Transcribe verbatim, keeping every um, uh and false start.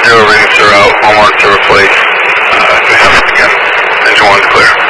Zero readings are out. One marks are replaced. Uh, if you have it again, engine one is clear.